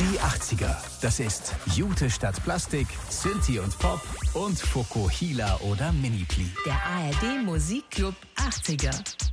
Die 80er, das ist Jute statt Plastik, Sinti und Pop und Fokuhila oder Minipli. Der ARD Musikclub 80er.